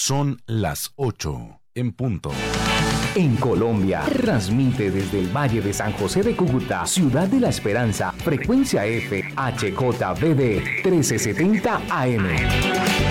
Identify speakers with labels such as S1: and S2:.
S1: Son las 8 en punto.
S2: En Colombia, transmite desde el Valle de San José de Cúcuta, Ciudad de la Esperanza, frecuencia F, HJBD 1370 AM.